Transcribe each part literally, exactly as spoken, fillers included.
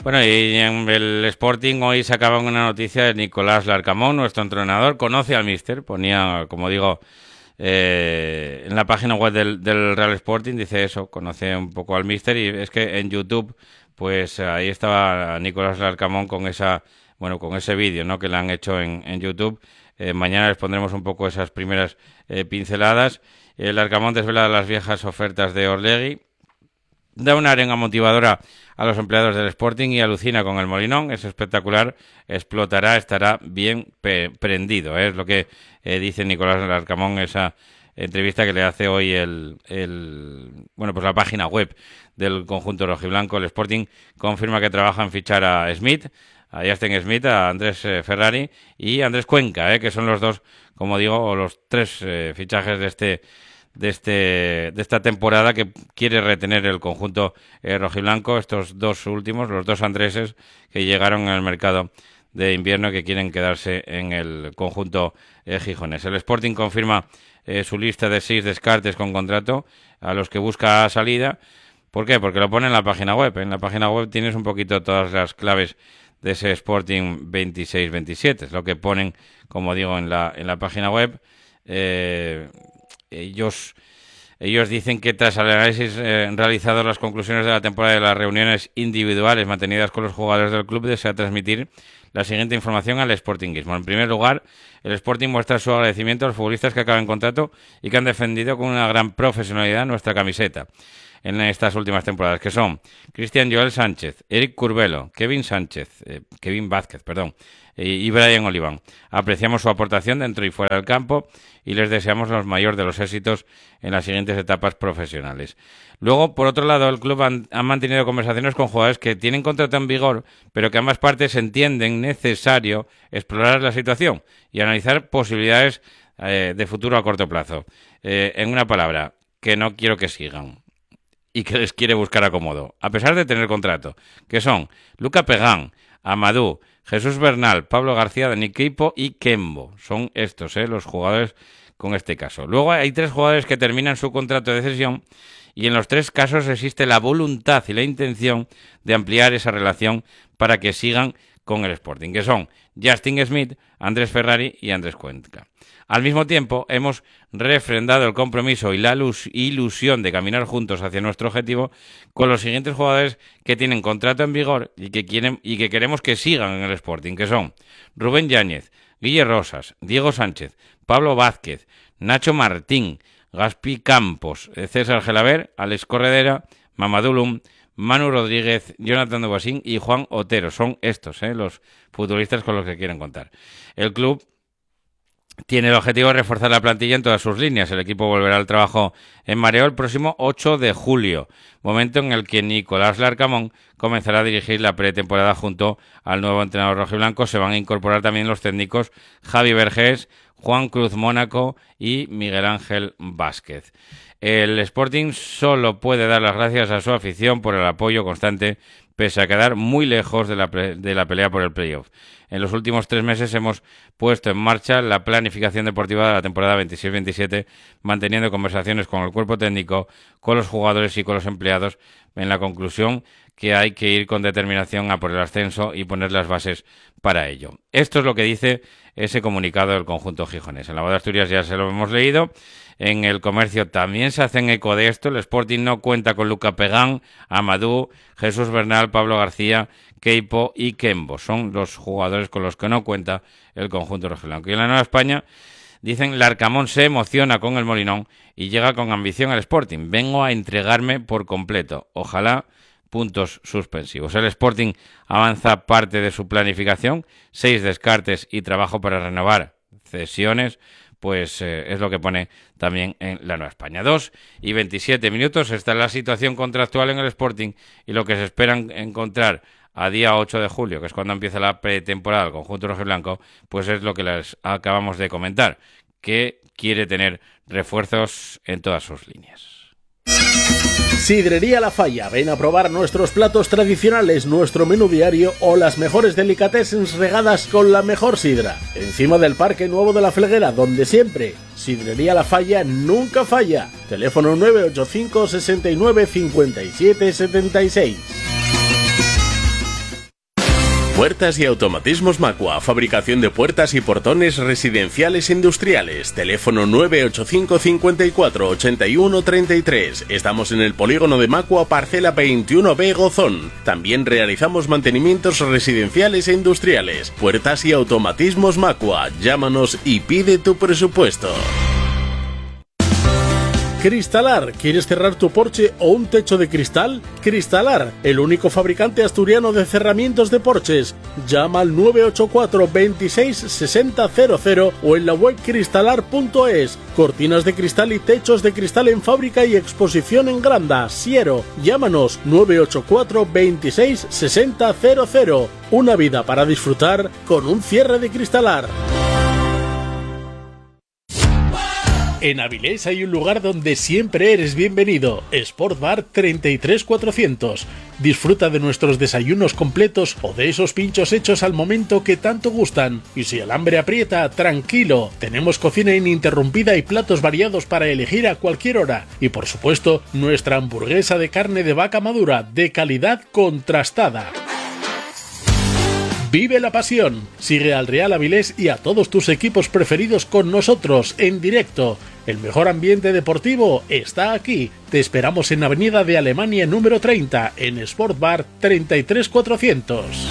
Bueno, y en el Sporting hoy sacaban una noticia de Nicolás Larcamón, nuestro entrenador, conoce al míster, ponía, como digo, eh, en la página web del, del Real Sporting, dice eso, conoce un poco al míster, y es que en YouTube, pues ahí estaba Nicolás Larcamón con esa, bueno, con ese vídeo, ¿no?, que le han hecho en, en YouTube. Eh, mañana les pondremos un poco esas primeras eh, pinceladas. El Larcamón desvela las viejas ofertas de Orlegui, da una arenga motivadora a los empleados del Sporting y alucina con el Molinón. Es espectacular, explotará, estará bien pe- prendido, ¿eh? Es lo que eh, dice Nicolás Larcamón, esa entrevista que le hace hoy el, el bueno pues la página web del conjunto rojiblanco. El Sporting confirma que trabaja en fichar a Smith, a Justin Smith, a Andrés eh, Ferrari y a Andrés Cuenca, ¿eh?, que son los dos, como digo, o los tres eh, fichajes de este de este de esta temporada que quiere retener el conjunto eh, rojiblanco. Estos dos últimos, los dos andreses que llegaron en el mercado de invierno, que quieren quedarse en el conjunto eh, gijonés. El Sporting confirma eh, su lista de seis descartes con contrato a los que busca salida. ¿Por qué? Porque lo pone en la página web. En la página web tienes un poquito todas las claves de ese Sporting veintiséis veintisiete. Es lo que ponen, como digo, en la en la página web. Eh, Ellos, ellos dicen que tras el análisis eh, realizado, las conclusiones de la temporada de las reuniones individuales mantenidas con los jugadores del club, desea transmitir la siguiente información al sportinguismo. En primer lugar, el Sporting muestra su agradecimiento a los futbolistas que acaban contrato y que han defendido con una gran profesionalidad nuestra camiseta en estas últimas temporadas, que son Cristian Joel Sánchez, Eric Curbelo, Kevin Sánchez, eh, Kevin Vázquez, perdón, y Brian Oliván. Apreciamos su aportación dentro y fuera del campo y les deseamos los mayores de los éxitos en las siguientes etapas profesionales. Luego, por otro lado, el club han, han mantenido conversaciones con jugadores que tienen contrato en vigor, pero que ambas partes entienden necesario explorar la situación y analizar posibilidades eh, de futuro a corto plazo. Eh, en una palabra, que no quiero que sigan y que les quiere buscar acomodo, a pesar de tener contrato, que son Luca Pegán, Amadou, Jesús Bernal, Pablo García, Dani Queipo y Kembo. Son estos, ¿eh?, los jugadores con este caso. Luego hay tres jugadores que terminan su contrato de cesión y en los tres casos existe la voluntad y la intención de ampliar esa relación para que sigan con el Sporting, que son Justin Smith, Andrés Ferrari y Andrés Cuenca. Al mismo tiempo, hemos refrendado el compromiso y la ilusión de caminar juntos hacia nuestro objetivo con los siguientes jugadores que tienen contrato en vigor y que quieren y que queremos que sigan en el Sporting, que son Rubén Yáñez, Guille Rosas, Diego Sánchez, Pablo Vázquez, Nacho Martín, Gaspi Campos, César Gelaber, Alex Corredera, Mamadou Lum, Manu Rodríguez, Jonathan Dubasín y Juan Otero. Son estos, ¿eh?, los futbolistas con los que quieren contar. El club tiene el objetivo de reforzar la plantilla en todas sus líneas. El equipo volverá al trabajo en mareo el próximo ocho de julio, momento en el que Nicolás Larcamón comenzará a dirigir la pretemporada junto al nuevo entrenador rojiblanco. Se van a incorporar también los técnicos Javi Vergés, Juan Cruz Mónaco y Miguel Ángel Vázquez. El Sporting solo puede dar las gracias a su afición por el apoyo constante, pese a quedar muy lejos de la, de la pelea por el playoff. En los últimos tres meses hemos puesto en marcha la planificación deportiva de la temporada veintiséis veintisiete, manteniendo conversaciones con el cuerpo técnico, con los jugadores y con los empleados, en la conclusión que hay que ir con determinación a por el ascenso y poner las bases para ello. Esto es lo que dice ese comunicado del conjunto gijonés. En la Voz de Asturias ya se lo hemos leído. En El Comercio también se hacen eco de esto. El Sporting no cuenta con Luca Pegán, Amadou, Jesús Bernal, Pablo García, Queipo y Kembo. Son los jugadores con los que no cuenta el conjunto rojiblanco. Y en la Nueva España dicen: Larcamón se emociona con el Molinón y llega con ambición al Sporting. Vengo a entregarme por completo. Ojalá. Puntos suspensivos. El Sporting avanza parte de su planificación, seis descartes y trabajo para renovar cesiones, pues eh, es lo que pone también en la Nueva España. dos y veintisiete minutos, está la situación contractual en el Sporting y lo que se esperan encontrar a día ocho de julio, que es cuando empieza la pretemporada del conjunto rojiblanco, pues es lo que les acabamos de comentar, que quiere tener refuerzos en todas sus líneas. Sidrería La Falla, ven a probar nuestros platos tradicionales, nuestro menú diario o las mejores delicatessens regadas con la mejor sidra. Encima del Parque Nuevo de la Felguera, donde siempre Sidrería La Falla nunca falla. Teléfono nueve ocho cinco, sesenta y nueve, cincuenta y siete setenta y seis. Puertas y automatismos Macua, fabricación de puertas y portones residenciales e industriales. Teléfono nueve ocho cinco cincuenta y cuatro ochenta y uno treinta y tres. Estamos en el polígono de Macua, parcela veintiuno B, Gozón. También realizamos mantenimientos residenciales e industriales. Puertas y automatismos Macua. Llámanos y pide tu presupuesto. Cristalar, ¿quieres cerrar tu porche o un techo de cristal? Cristalar, el único fabricante asturiano de cerramientos de porches. Llama al nueve ocho cuatro veintiséis sesenta cero cero o en la web cristalar punto es. Cortinas de cristal y techos de cristal en fábrica y exposición en Granda, Siero. Llámanos nueve ocho cuatro veintiséis sesenta cero cero. Una vida para disfrutar con un cierre de Cristalar. En Avilés hay un lugar donde siempre eres bienvenido, Sport Bar treinta y tres cuatrocientos. Disfruta de nuestros desayunos completos o de esos pinchos hechos al momento que tanto gustan. Y si el hambre aprieta, tranquilo, tenemos cocina ininterrumpida y platos variados para elegir a cualquier hora. Y por supuesto, nuestra hamburguesa de carne de vaca madura, de calidad contrastada. Vive la pasión. Sigue al Real Avilés y a todos tus equipos preferidos con nosotros en directo. El mejor ambiente deportivo está aquí. Te esperamos en Avenida de Alemania número treinta, en Sport Bar treinta y tres cuatrocientos.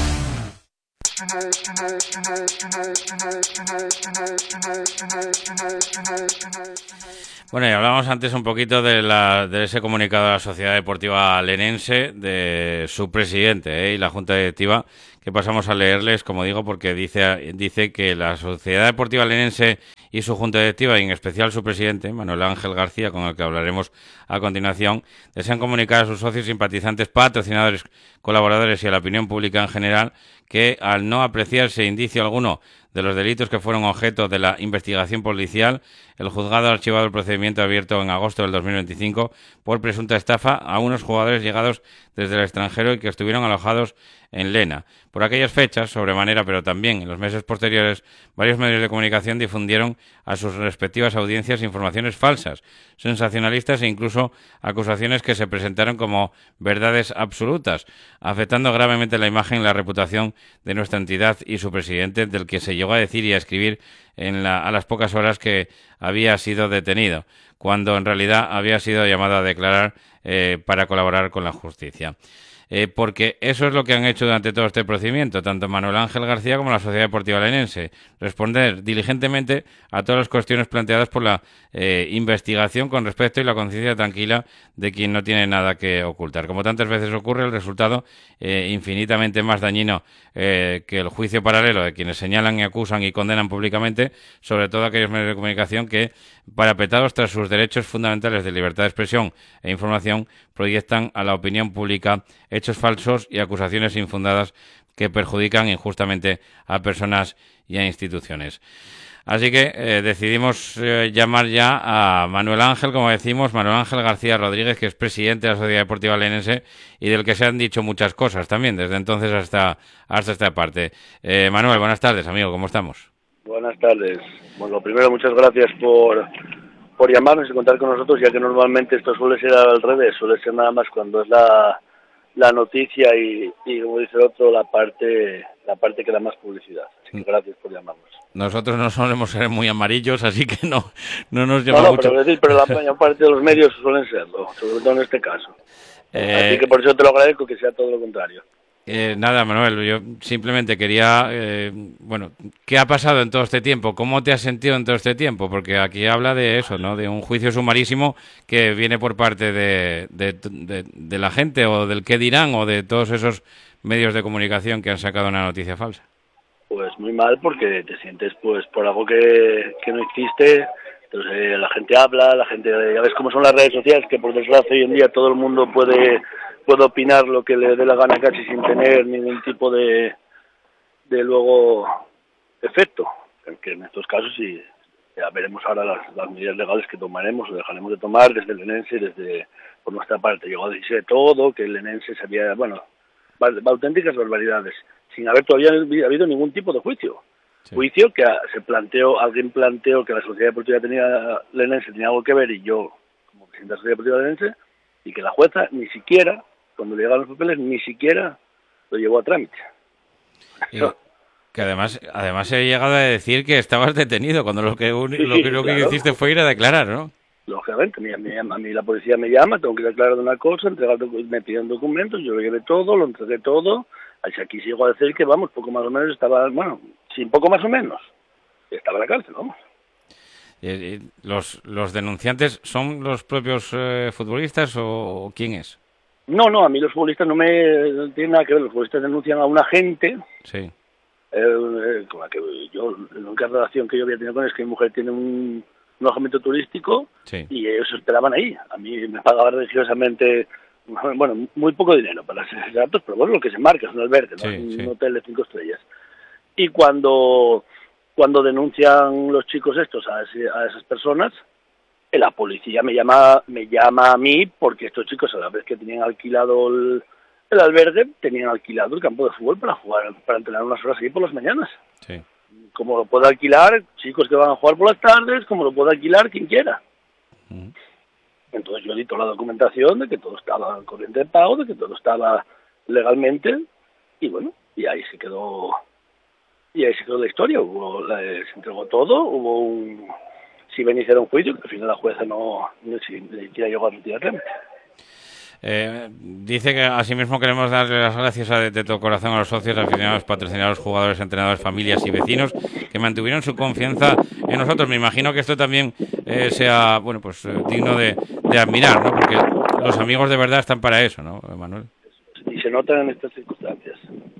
Bueno, y hablábamos antes un poquito de, la, de ese comunicado de la Sociedad Deportiva Lenense, de su presidente ¿eh? y la Junta Directiva, que pasamos a leerles, como digo, porque dice, dice que la Sociedad Deportiva Lenense y su Junta Directiva, y en especial su presidente, Manuel Ángel García, con el que hablaremos a continuación, desean comunicar a sus socios, simpatizantes, patrocinadores, colaboradores y a la opinión pública en general que, al no apreciarse indicio alguno de los delitos que fueron objeto de la investigación policial, el juzgado ha archivado el procedimiento abierto en agosto del dos mil veinticinco por presunta estafa a unos jugadores llegados desde el extranjero y que estuvieron alojados en Lena. Por aquellas fechas, sobremanera, pero también en los meses posteriores, varios medios de comunicación difundieron a sus respectivas audiencias informaciones falsas, sensacionalistas e incluso acusaciones que se presentaron como verdades absolutas, afectando gravemente la imagen y la reputación de nuestra entidad y su presidente, del que se llegó a decir y a escribir en la, a las pocas horas que había sido detenido, cuando en realidad había sido llamado a declarar eh, para colaborar con la justicia. Eh, porque eso es lo que han hecho durante todo este procedimiento, tanto Manuel Ángel García como la Sociedad Deportiva Lenense, responder diligentemente a todas las cuestiones planteadas por la eh, investigación con respecto y la conciencia tranquila de quien no tiene nada que ocultar. Como tantas veces ocurre, el resultado eh, infinitamente más dañino eh, que el juicio paralelo de quienes señalan y acusan y condenan públicamente, sobre todo aquellos medios de comunicación que, parapetados tras sus derechos fundamentales de libertad de expresión e información, proyectan a la opinión pública hechos falsos y acusaciones infundadas que perjudican injustamente a personas y a instituciones. Así que eh, decidimos eh, llamar ya a Manuel Ángel, como decimos, Manuel Ángel García Rodríguez, que es presidente de la Sociedad Deportiva Lenense y del que se han dicho muchas cosas también, desde entonces hasta, hasta esta parte. Eh, Manuel, buenas tardes, amigo, ¿cómo estamos? Buenas tardes. Bueno, primero, muchas gracias por, por llamarnos y contar con nosotros, ya que normalmente esto suele ser al revés, suele ser nada más cuando es la, la noticia y, y, como dice el otro, la parte, la parte que da más publicidad. Así que gracias por llamarnos. Nosotros no solemos ser muy amarillos, así que no, no nos llama no, no, mucho. Pero, decir, pero la mayor parte de los medios suelen serlo, sobre todo en este caso. Eh... Así que por eso te lo agradezco, que sea todo lo contrario. Eh, nada, Manuel, yo simplemente quería, eh, bueno, ¿qué ha pasado en todo este tiempo? ¿Cómo te has sentido en todo este tiempo? Porque aquí habla de eso, ¿no? De un juicio sumarísimo que viene por parte de, de, de, de la gente o del qué dirán o de todos esos medios de comunicación que han sacado una noticia falsa. Pues muy mal, porque te sientes pues por algo que, que no existe. Entonces eh, la gente habla, la gente, ya ves cómo son las redes sociales, que por desgracia hoy en día todo el mundo puede puede opinar lo que le dé la gana casi sin tener ningún tipo de de luego efecto, que en estos casos sí, ya veremos ahora las, las medidas legales que tomaremos o dejaremos de tomar desde el Lenense y desde por nuestra parte. Llegó a decirse todo, que el Lenense se había, bueno, auténticas barbaridades, sin haber todavía habido ningún tipo de juicio. Sí. Juicio que se planteó, alguien planteó que la Sociedad Deportiva tenía, Lenense tenía algo que ver, y yo, como presidente de la Sociedad Deportiva Lenense, y que la jueza ni siquiera, cuando le llegaron los papeles, ni siquiera lo llevó a trámite. Y que además además he llegado a decir que estabas detenido cuando lo que, lo que, lo que claro. hiciste fue ir a declarar, ¿no? Lógicamente, me, me, a mí la policía me llama, tengo que declarar de una cosa, entregar, me piden documentos, yo lo llevé todo, lo entregué todo. Aquí sigo a decir que, vamos, poco más o menos estaba, bueno, sin poco más o menos, estaba en la cárcel, vamos. ¿Y los, los denunciantes son los propios eh, futbolistas o, o quién es? No, no, a mí los futbolistas no me no tienen nada que ver, los futbolistas denuncian a un agente. Sí. Eh, con la que yo, la única relación que yo había tenido con él es que mi mujer tiene un, un alojamiento turístico, sí, y ellos esperaban ahí. A mí me pagaban religiosamente, bueno, muy poco dinero para ser exactos, pero bueno, lo que se marca es un albergue, ¿no? Sí, un sí. hotel de cinco estrellas. Y cuando cuando denuncian los chicos estos a, ese, a esas personas, la policía me llama me llama a mí porque estos chicos, a la vez que tenían alquilado el, el albergue, tenían alquilado el campo de fútbol para jugar, para entrenar unas horas ahí por las mañanas. Sí. Como lo puede alquilar chicos que van a jugar por las tardes, como lo puede alquilar quien quiera. Uh-huh. Entonces yo di toda la documentación de que todo estaba en corriente de pago, de que todo estaba legalmente, y bueno, y ahí se quedó y ahí se quedó la historia. Hubo, la, se entregó todo, hubo un si ven hicieron un juicio, que al final la jueza no, no ni siquiera llegó a retirarle. Eh, dice que asimismo queremos darle las gracias a, de todo corazón a los socios, aficionados, patrocinadores, jugadores, entrenadores, familias y vecinos que mantuvieron su confianza en nosotros. Me imagino que esto también eh, sea, bueno, pues eh, digno de, de admirar, ¿no? Porque los amigos de verdad están para eso, ¿no, Manuel? Y se notan en estas circunstancias.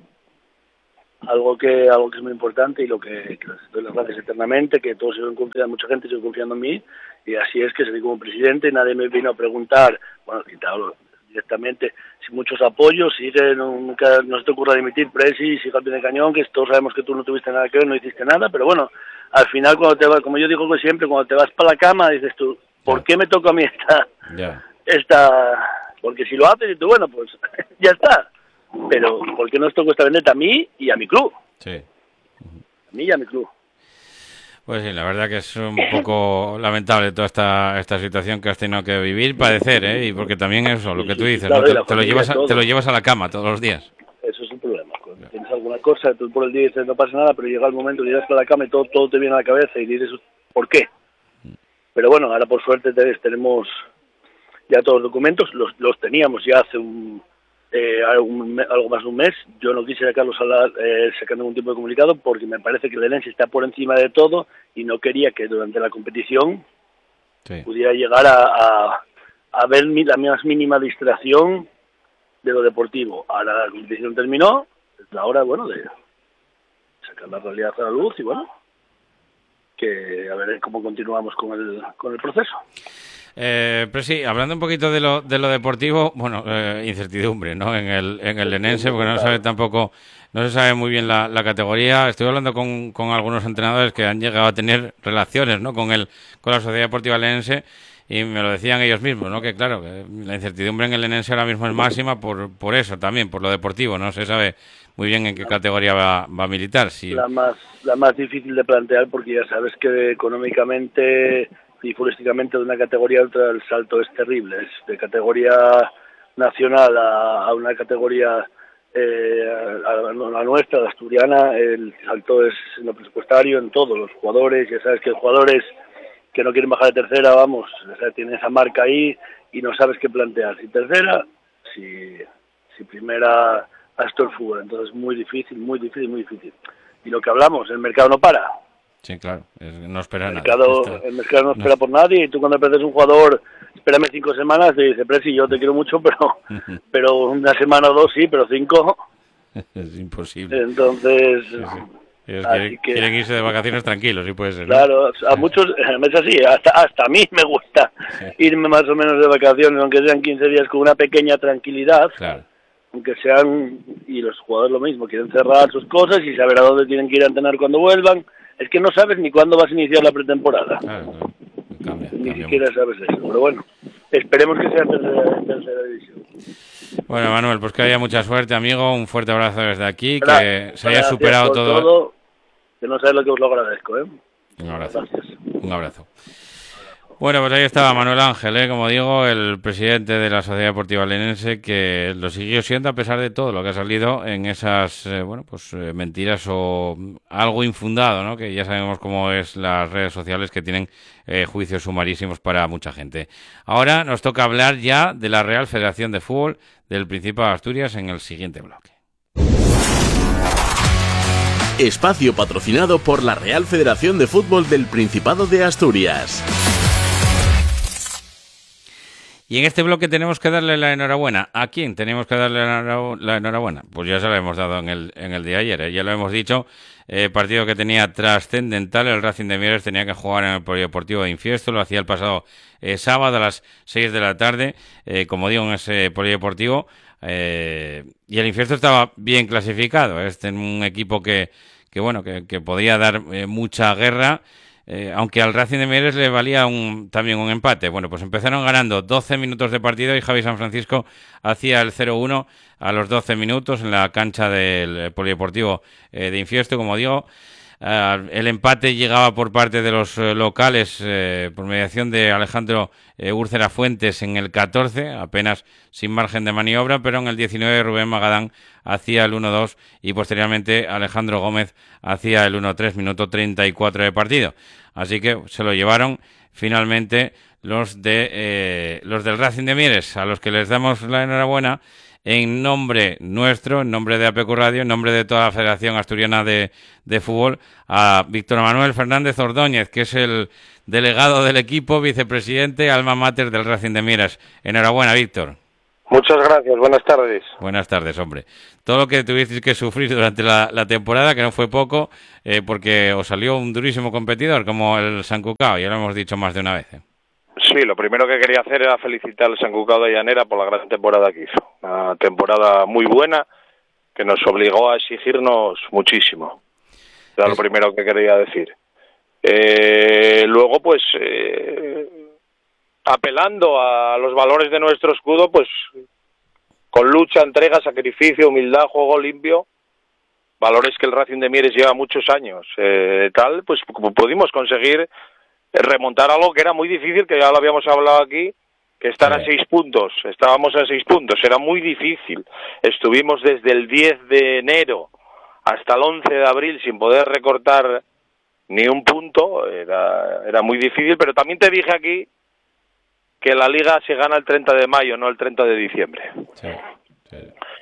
Algo que algo que es muy importante y lo que, que les doy las gracias eternamente, que todos siguen confiando, mucha gente sigue confiando en mí, y así es que salí como presidente. Nadie me vino a preguntar, bueno, quitado directamente, si muchos apoyos, sigue, nunca no se te ocurra dimitir, Presi, sigue al pie de cañón, que todos sabemos que tú no tuviste nada que ver, no hiciste nada, pero bueno, al final cuando te vas, como yo digo siempre, cuando te vas para la cama dices tú, ¿por yeah. qué me toca a mí esta, yeah. esta, porque si lo haces, y tú, bueno, pues ya está, pero ¿por qué nos tocó esta vendetta a mí y a mi club? Sí. A mí y a mi club. Pues sí, la verdad que es un poco lamentable toda esta esta situación que has tenido que vivir, padecer, ¿eh? Y porque también eso, lo que tú dices, claro, ¿no? te, te, lo llevas a, te lo llevas a la cama todos los días. Eso es un problema. Cuando tienes alguna cosa, tú por el día dices no pasa nada, pero llega el momento, llegas a la cama y todo, todo te viene a la cabeza y dices, ¿por qué? Pero bueno, ahora por suerte tenemos ya todos los documentos, los, los teníamos ya hace un... Eh, un, algo más de un mes. Yo no quise sacarlos a la, eh, sacar ningún tipo de comunicado porque me parece que el Ellense está por encima de todo y no quería que durante la competición sí. pudiera llegar a, a, a ver mi, la más mínima distracción de lo deportivo. Ahora la competición terminó, es la hora, bueno, de sacar la realidad a la luz y bueno, que a ver cómo continuamos con el, con el proceso. Eh, pero sí, hablando un poquito de lo de lo deportivo, bueno, eh, incertidumbre, ¿no? En el en el Lenense, porque no se sabe tampoco, no se sabe muy bien la, la categoría. Estoy hablando con, con algunos entrenadores que han llegado a tener relaciones, ¿no? Con el con la Sociedad Deportiva Lenense y me lo decían ellos mismos, ¿no? Que claro, que la incertidumbre en el Lenense ahora mismo es máxima por por eso también, por lo deportivo. No se sabe muy bien en qué categoría va, va a militar. Si... La más la más difícil de plantear porque ya sabes que económicamente y futbolísticamente de una categoría a otra el salto es terrible, es de categoría nacional a, a una categoría eh, a, a la nuestra, la asturiana, el salto es en lo presupuestario, en todo, los jugadores, ya sabes que los jugadores que no quieren bajar de tercera, vamos, o sea, tienen esa marca ahí y no sabes qué plantear, si tercera, si, si primera, a esto el fútbol, entonces muy difícil, muy difícil, muy difícil. Y lo que hablamos, el mercado no para. Sí, claro, no espera el nada. Mercado, Está... El mercado no espera no. por nadie y tú cuando perdes un jugador, espérame cinco semanas, te dice, Presi, yo te quiero mucho, pero pero una semana o dos sí, pero cinco... Es imposible. Entonces... Sí, sí. Ellos quieren, que, quieren irse de vacaciones tranquilos, sí puede ser, ¿no? Claro, a muchos, es así, hasta, hasta a mí me gusta sí. irme más o menos de vacaciones, aunque sean quince días con una pequeña tranquilidad. Claro. Aunque sean, y los jugadores lo mismo, quieren cerrar sus cosas y saber a dónde tienen que ir a entrenar cuando vuelvan. Es que no sabes ni cuándo vas a iniciar la pretemporada. Claro, no. Cambia, ni cambia siquiera mucho. Sabes eso, pero bueno, esperemos que sea tercera, tercera división. Bueno, Manuel, pues que haya mucha suerte, amigo, un fuerte abrazo desde aquí, Gracias. que se haya superado todo. todo. Que no sabes lo que os lo agradezco, ¿eh? Un abrazo. Gracias. Un abrazo. Bueno, pues ahí estaba Manuel Ángel, ¿eh? Como digo, el presidente de la Sociedad Deportiva Belenense, que lo siguió siendo a pesar de todo lo que ha salido en esas, eh, bueno, pues eh, mentiras o algo infundado, ¿no? Que ya sabemos cómo es las redes sociales, que tienen eh, juicios sumarísimos para mucha gente. Ahora nos toca hablar ya de la Real Federación de Fútbol del Principado de Asturias en el siguiente bloque. Espacio patrocinado por la Real Federación de Fútbol del Principado de Asturias. Y en este bloque tenemos que darle la enhorabuena. ¿A quién tenemos que darle la enhorabuena? Pues ya se la hemos dado en el, en el día de ayer, ¿eh? Ya lo hemos dicho, eh, partido que tenía trascendental. El Racing de Mieres tenía que jugar en el Polideportivo de Infiesto, lo hacía el pasado eh, sábado a las seis de la tarde, eh, como digo, en ese Polideportivo. Eh, y el Infiesto estaba bien clasificado. Este es un equipo que, que bueno, que, que podía dar eh, mucha guerra. Eh, aunque al Racing de Mieres le valía un, también un empate. Bueno, pues empezaron ganando doce minutos de partido y Javi San Francisco hacía el cero uno a los doce minutos en la cancha del Polideportivo eh, de Infiesto, como digo. Uh, el empate llegaba por parte de los uh, locales eh, por mediación de Alejandro eh, Úrcera Fuentes en el catorce, apenas sin margen de maniobra, pero en el diecinueve Rubén Magadán hacía el uno dos y posteriormente Alejandro Gómez hacía el uno tres, minuto treinta y cuatro de partido. Así que se lo llevaron finalmente los de eh, los del Racing de Mieres, a los que les damos la enhorabuena en nombre nuestro, en nombre de A P Q Radio, en nombre de toda la Federación Asturiana de, de Fútbol, a Víctor Manuel Fernández Ordóñez, que es el delegado del equipo, vicepresidente, alma mater del Racing de Mieres. Enhorabuena, Víctor. Muchas gracias, buenas tardes. Buenas tardes, hombre. Todo lo que tuvisteis que sufrir durante la, la temporada, que no fue poco, eh, porque os salió un durísimo competidor como el San Cucao, ya lo hemos dicho más de una vez. ¿eh? Sí, lo primero que quería hacer era felicitar al San Cucao de Llanera por la gran temporada que hizo. Una temporada muy buena que nos obligó a exigirnos muchísimo. Era lo primero que quería decir. Eh, luego, pues, eh, apelando a los valores de nuestro escudo, pues, con lucha, entrega, sacrificio, humildad, juego limpio, valores que el Racing de Mieres lleva muchos años, eh, tal, pues pudimos conseguir remontar algo que era muy difícil, que ya lo habíamos hablado aquí, que estar sí. a seis puntos, estábamos a seis puntos, era muy difícil, estuvimos desde el diez de enero hasta el once de abril sin poder recortar ni un punto, era, era muy difícil, pero también te dije aquí que la Liga se gana el treinta de mayo, no el treinta de diciembre. Sí, sí.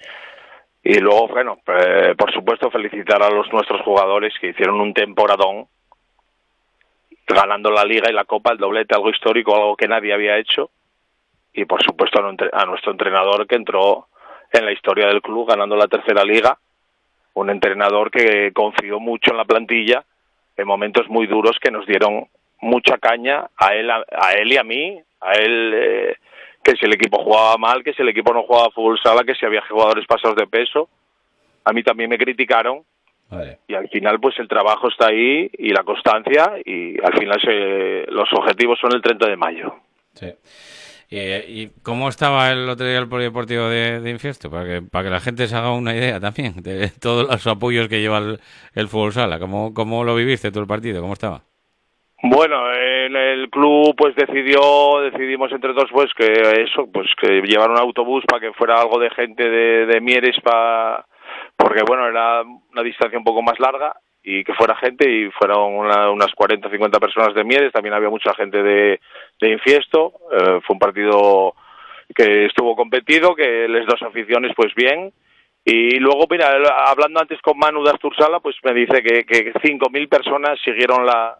Y luego, bueno, eh, por supuesto felicitar a los nuestros jugadores que hicieron un temporadón, ganando la Liga y la Copa, el doblete, algo histórico, algo que nadie había hecho, y por supuesto a nuestro entrenador que entró en la historia del club ganando la tercera Liga, un entrenador que confió mucho en la plantilla en momentos muy duros que nos dieron mucha caña a él, a, a él y a mí, a él eh, que si el equipo jugaba mal, que si el equipo no jugaba fútbol sala, que si había jugadores pasados de peso, a mí también me criticaron. Vale. Y al final pues el trabajo está ahí y la constancia y al final se, los objetivos son el treinta de mayo. Sí. ¿Y, y cómo estaba el otro día el Polideportivo de, de Infiesto? Para que, para que la gente se haga una idea también de todos los apoyos que lleva el, el fútbol sala. ¿Cómo, ¿Cómo lo viviste todo el partido? ¿Cómo estaba? Bueno, en el club pues decidió, decidimos entre todos pues que eso, pues que llevar un autobús para que fuera algo de gente de, de Mieres para... porque bueno, era una distancia un poco más larga y que fuera gente y fueron una, unas cuarenta o cincuenta personas de Mieres, también había mucha gente de, de Infiesto, eh, fue un partido que estuvo competido, que las dos aficiones pues bien, y luego mira, hablando antes con Manu de Astursala, pues me dice que, que cinco mil personas siguieron la,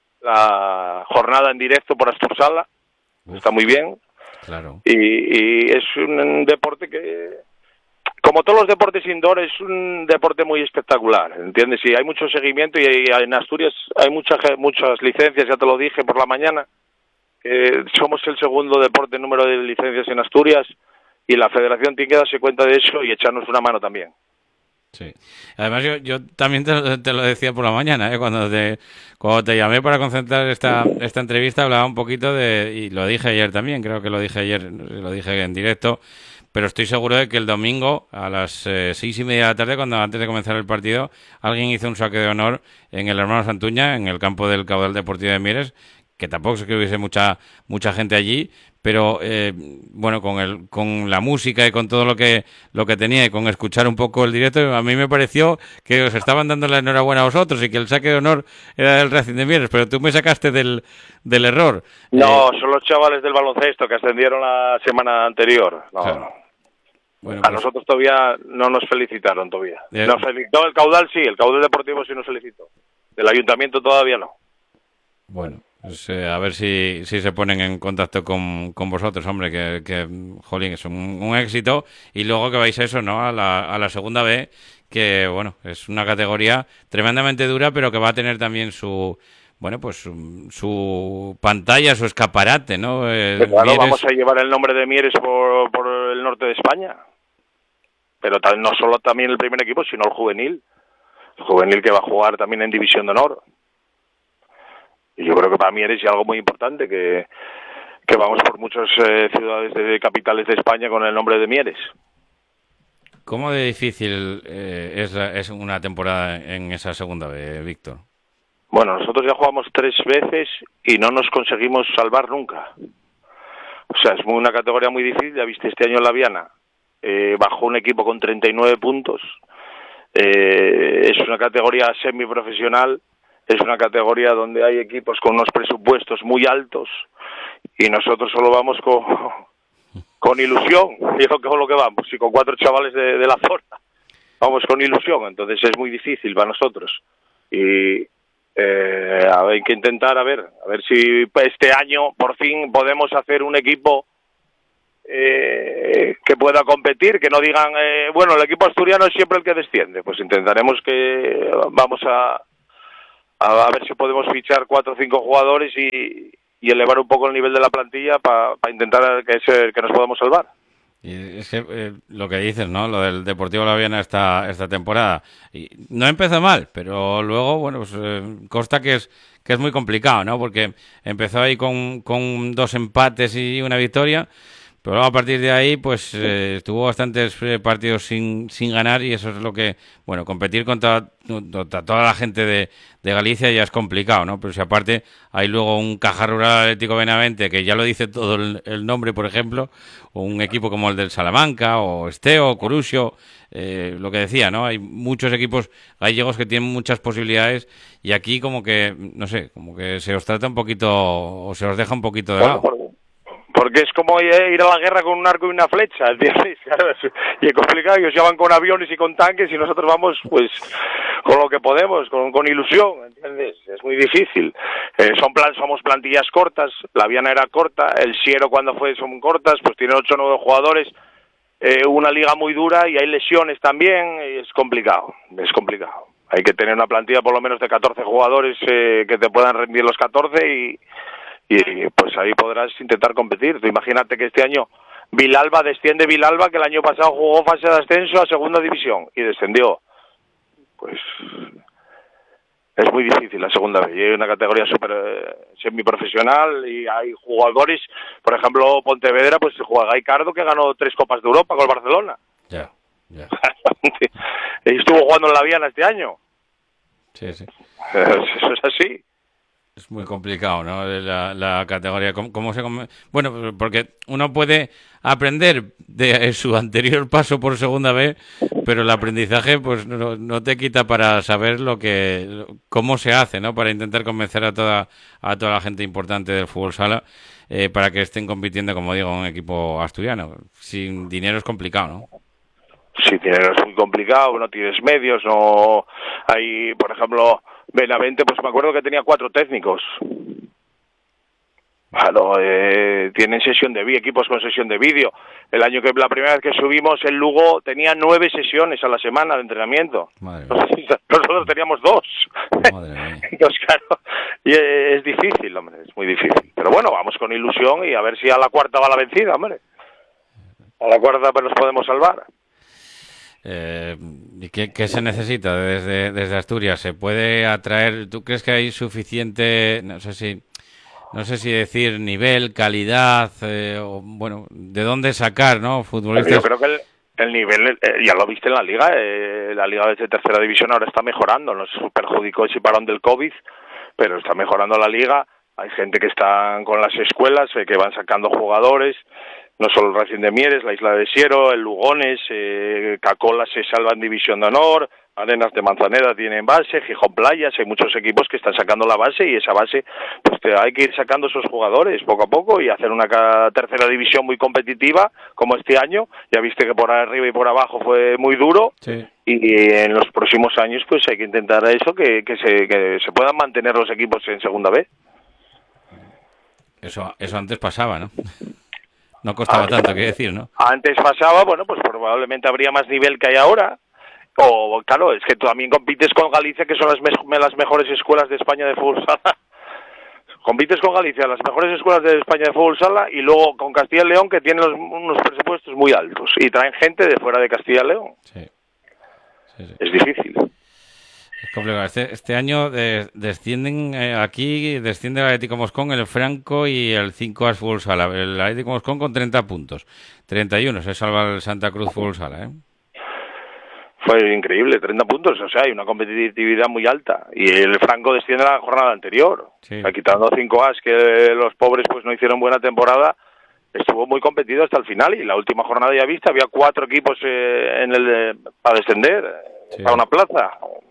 la jornada en directo por Astursala, está muy bien, claro. y, y es un deporte que... como todos los deportes indoor, es un deporte muy espectacular, ¿entiendes? Y hay mucho seguimiento y hay, en Asturias hay mucha, muchas licencias, ya te lo dije por la mañana, que somos el segundo deporte en número de licencias en Asturias y la federación tiene que darse cuenta de eso y echarnos una mano también. Sí. Además yo, yo también te, te lo decía por la mañana, ¿eh? cuando te cuando te llamé para concentrar esta esta entrevista hablaba un poquito de, y lo dije ayer también, creo que lo dije ayer, lo dije en directo, pero estoy seguro de que el domingo a las eh, seis y media de la tarde, cuando antes de comenzar el partido, alguien hizo un saque de honor en el Hermano Santuña, en el campo del Caudal Deportivo de Mieres, que tampoco es que hubiese mucha mucha gente allí, pero eh, bueno, con el con la música y con todo lo que lo que tenía y con escuchar un poco el directo, a mí me pareció que os estaban dando la enhorabuena a vosotros y que el saque de honor era del Racing de Mieres, pero tú me sacaste del, del error. No, eh, son los chavales del baloncesto que ascendieron la semana anterior. No, claro. no. Bueno, A pues, nosotros todavía no nos felicitaron todavía. Eh. Nos felicitó el caudal, sí, el caudal deportivo sí nos felicitó. El ayuntamiento todavía no. bueno, pues, eh, a ver si, si se ponen en contacto con, con vosotros, hombre, que, que jolín, es un, un éxito. Y luego que vais a eso, ¿no? A la, a la segunda B, que, bueno, es una categoría tremendamente dura, pero que va a tener también su, bueno, pues su, su pantalla, su escaparate, ¿no? Eh, Pero claro, Mieres- vamos a llevar el nombre de Mieres por, por el norte de España. Pero tal- no solo también el primer equipo, sino el juvenil. El juvenil que va a jugar también en División de Honor. Y yo creo que para Mieres es algo muy importante, que, que vamos por muchas eh, ciudades de capitales de España con el nombre de Mieres. ¿Cómo de difícil eh, es, la- es una temporada en esa segunda B, Víctor? Bueno, nosotros ya jugamos tres veces y no nos conseguimos salvar nunca. O sea, es muy- una categoría muy difícil. Ya viste, este año en la Viana eh, bajó un equipo con treinta y nueve puntos. Eh, es una categoría semiprofesional, es una categoría donde hay equipos con unos presupuestos muy altos y nosotros solo vamos con, con ilusión, y es lo que, lo que vamos, y con cuatro chavales de, de la zona. Vamos con ilusión, entonces es muy difícil para nosotros. Y eh, hay que intentar, a ver, a ver si este año por fin podemos hacer un equipo eh, que pueda competir, que no digan, eh, bueno, el equipo asturiano es siempre el que desciende. Pues intentaremos que vamos a, a, a ver si podemos fichar cuatro o cinco jugadores y, y elevar un poco el nivel de la plantilla para pa intentar que, ese, que nos podamos salvar. Y es que eh, lo que dices, ¿no? Lo del Deportivo La Viana esta, esta temporada. Y no empezó mal, pero luego, bueno, pues eh, consta que es que es muy complicado, ¿no? Porque empezó ahí con, con dos empates y una victoria, pero luego a partir de ahí, pues eh, tuvo bastantes eh, partidos sin, sin ganar y eso es lo que, bueno, competir contra, contra toda la gente de, de Galicia ya es complicado, ¿no? Pero si aparte hay luego un Caja Rural Atlético Benavente, que ya lo dice todo el, el nombre, por ejemplo, o un equipo como el del Salamanca, o Esteo, o Corusio, eh, lo que decía, ¿no? Hay muchos equipos gallegos que tienen muchas posibilidades y aquí como que, no sé, como que se os trata un poquito, o se os deja un poquito de lado. Bueno, porque es como ir a la guerra con un arco y una flecha, ¿entiendes? Claro, y es complicado, ellos ya van con aviones y con tanques y nosotros vamos pues con lo que podemos, con, con ilusión, ¿entiendes? Es muy difícil. Eh, son plan, somos plantillas cortas, la Viana era corta, el Siero cuando fue son cortas, pues tiene ocho o nueve jugadores, eh, una liga muy dura y hay lesiones también, y es complicado, es complicado. Hay que tener una plantilla por lo menos de catorce jugadores eh, que te puedan rendir los catorce y Y pues ahí podrás intentar competir. Tú imagínate que este año Vilalba desciende Vilalba, que el año pasado jugó fase de ascenso a segunda división y descendió. Pues es muy difícil la segunda vez. Hay una categoría super eh, semiprofesional y hay jugadores, por ejemplo, Pontevedra, pues juega Gaicardo, que ganó tres Copas de Europa con el Barcelona. Ya, ya. Y estuvo jugando en la Viana este año. Sí, sí. Eso es así. Es muy complicado, ¿no? La, la categoría. ¿Cómo, cómo se come? Bueno, porque uno puede aprender de su anterior paso por segunda B, pero el aprendizaje pues no, no te quita para saber lo que cómo se hace, ¿no? Para intentar convencer a toda a toda la gente importante del fútbol sala eh, para que estén compitiendo, como digo, en un equipo asturiano. Sin dinero es complicado, ¿no? Sí, dinero es muy complicado, no tienes medios, no hay, por ejemplo, Benavente, pues me acuerdo que tenía cuatro técnicos. Claro, eh, tienen sesión de vídeo, equipos con sesión de vídeo. El año que la primera vez que subimos, el Lugo tenía nueve sesiones a la semana de entrenamiento. Madre mía. Nosotros teníamos dos. Madre mía. Entonces, claro, y es difícil, hombre, es muy difícil. Pero bueno, vamos con ilusión y a ver si a la cuarta va la vencida, hombre. A la cuarta pues nos podemos salvar. Eh, ¿Y qué, qué se necesita desde, desde Asturias? ¿Se puede atraer? ¿Tú crees que hay suficiente, no sé si, no sé si decir nivel, calidad, eh, o bueno, de dónde sacar, ¿no? Futbolistas. Yo creo que el, el nivel, eh, ya lo viste en la liga, eh, la liga de tercera división ahora está mejorando, nos perjudicó ese parón del COVID, pero está mejorando la liga. hay gente que está con las escuelas, eh, que van sacando jugadores, no solo el Racing de Mieres, la Isla de Siero, el Lugones, eh, Cacola se salva en División de Honor, Arenas de Manzaneda tienen base, Gijón Playas, hay muchos equipos que están sacando la base y esa base, pues te, hay que ir sacando esos jugadores poco a poco y hacer una tercera división muy competitiva como este año. Ya viste que por arriba y por abajo fue muy duro, sí. Y en los próximos años pues hay que intentar eso, que, que, se, que se puedan mantener los equipos en segunda B. Eso, eso antes pasaba, ¿no? No costaba antes, tanto, quiero decir, ¿no? Antes pasaba, bueno, pues probablemente habría más nivel que hay ahora. O, claro, es que tú también compites con Galicia, que son las, me las mejores escuelas de España de fútbol sala. Compites con Galicia, las mejores escuelas de España de fútbol sala, y luego con Castilla y León, que tienen los, unos presupuestos muy altos. Y traen gente de fuera de Castilla y León. Sí. Sí, sí. Es difícil. Es complicado. Este, este año de, descienden eh, aquí, desciende el Atlético Moscón, el Franco y el cinco As Fútbol Sala. El Atlético Moscón con treinta puntos. treinta y uno se salva el Santa Cruz Fútbol Sala, ¿eh? Fue increíble, treinta puntos, o sea, hay una competitividad muy alta. Y el Franco desciende a la jornada anterior. Sí. Ha quitado cinco As, que los pobres pues no hicieron buena temporada, estuvo muy competido hasta el final. Y la última jornada ya vista, había cuatro equipos eh, en el eh, para descender, sí. Para una plaza.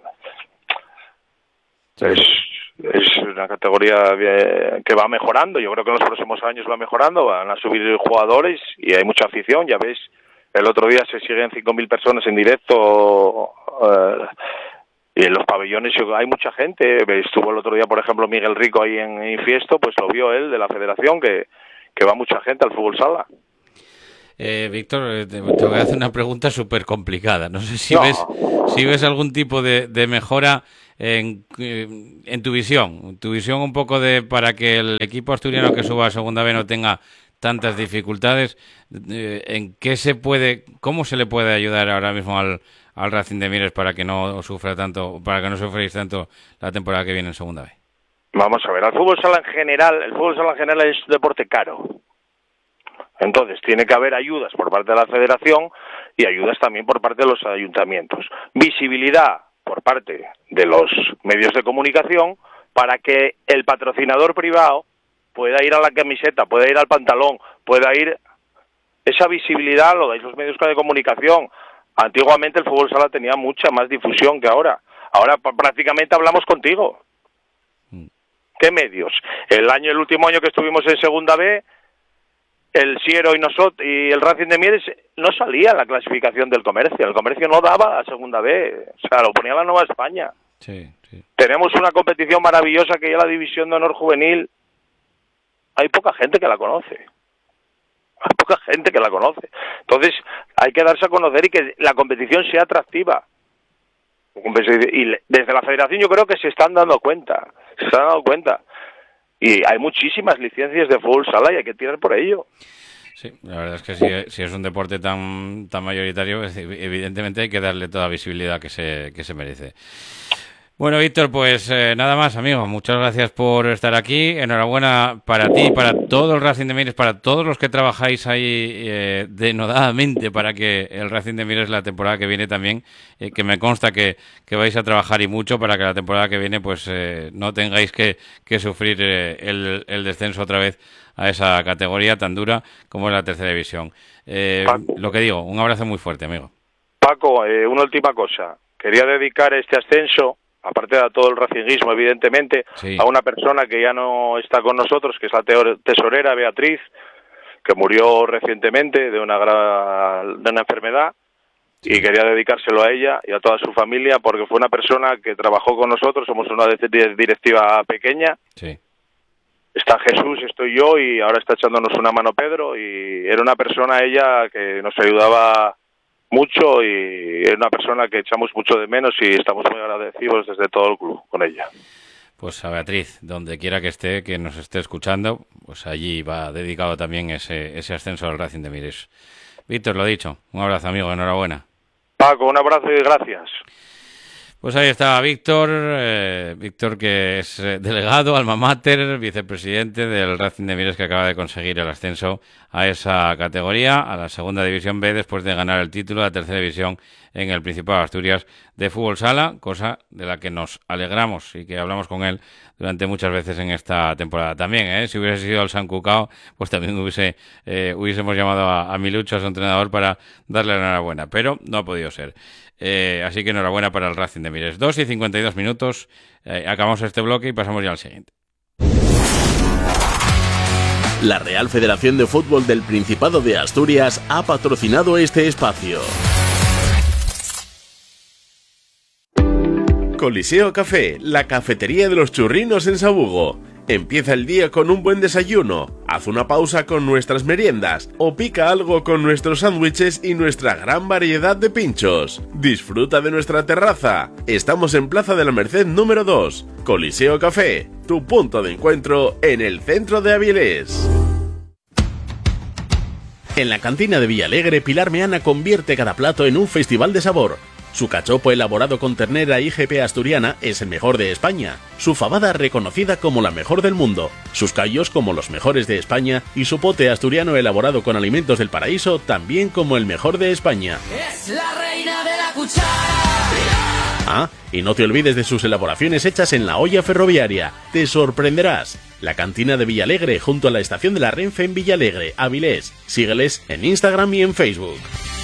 Sí. Es, es una categoría que va mejorando, yo creo que en los próximos años va mejorando, van a subir jugadores y hay mucha afición, ya ves. El otro día se siguen cinco mil personas en directo eh, y en los pabellones hay mucha gente. Estuvo el otro día, por ejemplo, Miguel Rico ahí en Infiesto, pues lo vio él de la federación, que, que va mucha gente al fútbol sala. Eh, Víctor, te, te voy a hacer una pregunta súper complicada. No sé si no. ves si ves algún tipo de, de mejora en, en tu visión, tu visión un poco de para que el equipo asturiano que suba a segunda B no tenga tantas dificultades. ¿En qué se puede, cómo se le puede ayudar ahora mismo al, al Racing de Mieres para que no sufra tanto, para que no sufráis tanto la temporada que viene en segunda B? Vamos a ver, el fútbol sala en general, el fútbol sala en general es un deporte caro. Entonces tiene que haber ayudas por parte de la federación y ayudas también por parte de los ayuntamientos. Visibilidad por parte de los medios de comunicación para que el patrocinador privado pueda ir a la camiseta, pueda ir al pantalón, pueda ir... Esa visibilidad lo dais los medios de comunicación. Antiguamente el fútbol sala tenía mucha más difusión que ahora. Ahora prácticamente hablamos contigo. Mm. ¿Qué medios? El año, el último año que estuvimos en segunda B, el Siero y nosotros y el Racing de Mieres no salía en la clasificación del Comercio. El Comercio no daba a segunda B, o sea, lo ponía la Nueva España. Sí, sí. Tenemos una competición maravillosa que ya la División de Honor Juvenil. Hay poca gente que la conoce. Hay poca gente que la conoce. Entonces, hay que darse a conocer y que la competición sea atractiva. Y desde la federación yo creo que se están dando cuenta. Se están dando cuenta. Y hay muchísimas licencias de fútbol sala y hay que tirar por ello. Sí, la verdad es que si, si es un deporte tan tan mayoritario, evidentemente hay que darle toda visibilidad que se, que se merece. Bueno, Víctor, pues eh, nada más, amigo. Muchas gracias por estar aquí. Enhorabuena para ti y para todo el Racing de Mieres, para todos los que trabajáis ahí eh, denodadamente para que el Racing de Mieres la temporada que viene también, eh, que me consta que, que vais a trabajar y mucho para que la temporada que viene pues eh, no tengáis que, que sufrir eh, el, el descenso otra vez a esa categoría tan dura como es la tercera división. Eh, lo que digo, un abrazo muy fuerte, amigo. Paco, eh, una última cosa. Quería dedicar este ascenso, aparte de todo el racinguismo, evidentemente, sí, a una persona que ya no está con nosotros, que es la tesorera Beatriz, que murió recientemente de una, gra... de una enfermedad, sí, y quería dedicárselo a ella y a toda su familia, porque fue una persona que trabajó con nosotros, somos una directiva pequeña, sí, está Jesús, estoy yo, y ahora está echándonos una mano Pedro, y era una persona ella que nos ayudaba mucho y es una persona que echamos mucho de menos y estamos muy agradecidos desde todo el club con ella. Pues a Beatriz, donde quiera que esté, que nos esté escuchando, pues allí va dedicado también ese, ese ascenso al Racing de Mieres. Víctor, lo dicho, un abrazo, amigo, enhorabuena. Paco, un abrazo y gracias. Pues ahí estaba Víctor, eh, Víctor que es eh, delegado, alma mater, vicepresidente del Racing de Mieres, que acaba de conseguir el ascenso a esa categoría, a la segunda división B, después de ganar el título de la tercera división en el Principado de Asturias de fútbol sala, cosa de la que nos alegramos y que hablamos con él durante muchas veces en esta temporada también, ¿eh? Si hubiese sido el San Cucao, pues también hubiese eh, hubiésemos llamado a, a Milucho, a su entrenador, para darle la enhorabuena, pero no ha podido ser. Eh, así que enhorabuena para el Racing de Mieres. dos y cincuenta y dos minutos, eh, acabamos este bloque y pasamos ya al siguiente. La Real Federación de Fútbol del Principado de Asturias ha patrocinado este espacio. Coliseo Café, la cafetería de los churrinos en Sabugo. Empieza el día con un buen desayuno, haz una pausa con nuestras meriendas o pica algo con nuestros sándwiches y nuestra gran variedad de pinchos. Disfruta de nuestra terraza. Estamos en Plaza de la Merced número dos. Coliseo Café, tu punto de encuentro en el centro de Avilés. En la cantina de Villalegre, Pilar Meana convierte cada plato en un festival de sabor. Su cachopo elaborado con ternera I G P asturiana es el mejor de España, su fabada reconocida como la mejor del mundo, sus callos como los mejores de España y su pote asturiano elaborado con alimentos del paraíso también como el mejor de España. Es la reina de la cuchara. Ah, y no te olvides de sus elaboraciones hechas en la olla ferroviaria, te sorprenderás. La cantina de Villalegre junto a la estación de la Renfe en Villalegre, Avilés. Sígueles en Instagram y en Facebook.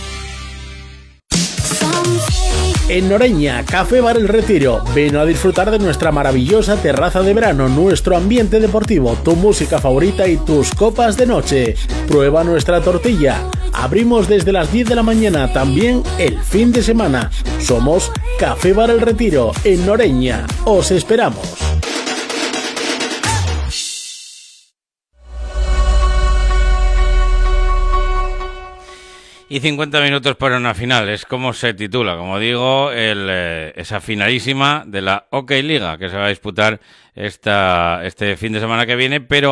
En Noreña, Café Bar El Retiro. Ven a disfrutar de nuestra maravillosa terraza de verano, nuestro ambiente deportivo, tu música favorita y tus copas de noche. Prueba nuestra tortilla. Abrimos desde las diez de la mañana, también el fin de semana. Somos Café Bar El Retiro, en Noreña. Os esperamos. Y cincuenta minutos para una final, es como se titula, como digo, el, eh, esa finalísima de la OK Liga que se va a disputar esta, este fin de semana que viene, pero